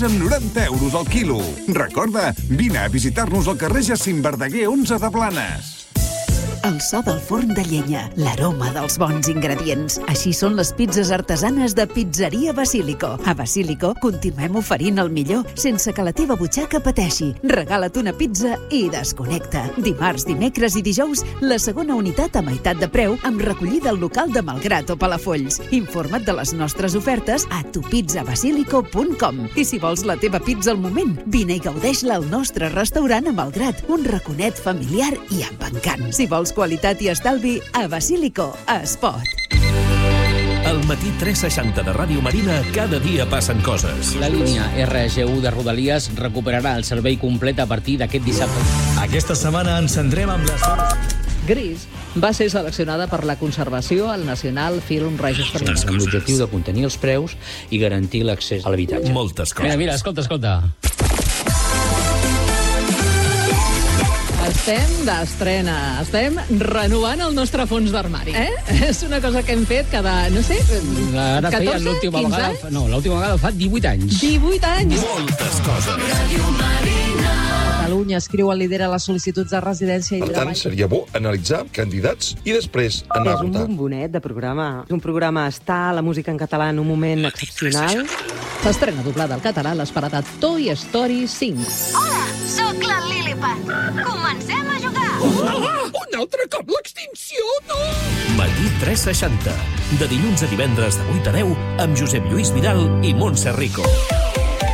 amb 90 euros al quilo. Recorda, vine a visitar-nos al carrer Jacint Verdaguer 11 de Blanes. El so del forn de llenya, l'aroma dels bons ingredients. Així són les pizzas artesanes de Pizzeria Basílico. A Basílico continuem oferint el millor sense que la teva butxaca pateixi. Regala't una pizza i desconnecta. Dimarts, dimecres i dijous, la segona unitat a meitat de preu amb recollida al local de Malgrat o Palafolls. Informa't de les nostres ofertes a tupizzabasilico.com. I si vols la teva pizza al moment, vine i gaudeix-la al nostre restaurant a Malgrat, un raconet familiar i amb encant. Si vols qualitat i estalvi, a Basílico es pot. Al matí 360 de Ràdio Marina, cada dia passen coses. La línia RG1 de Rodalies recuperarà el servei complet a partir d'aquest dissabte. Aquesta setmana ens centrem amb les... Gris va ser seleccionada per la conservació al National Film Register Amb l'objectiu de contenir els preus i garantir l'accés a l'habitatge. Moltes coses. Mira, escolta. Estem d'estrena, estem renovant el nostre fons d'armari. És una cosa que hem fet cada, no sé, 14, 15 anys? No, l'última vegada fa 18 anys. 18 anys! Moltes coses. Catalunya, escriu, lidera les sol·licituds de residència i Per tant, seria bo analitzar candidats i després anar a És un votar. bombonet de programa. És un programa a estar, la música en català en un moment excepcional. L'estrena doblada al català l'esperada Toy Story 5. Hola, sóc la Lilliput. Comencem a jugar! Un altre cop l'extinció, no! Matí 360. De dilluns a divendres de 8 a 10 amb Josep Lluís Vidal i Montse Rico.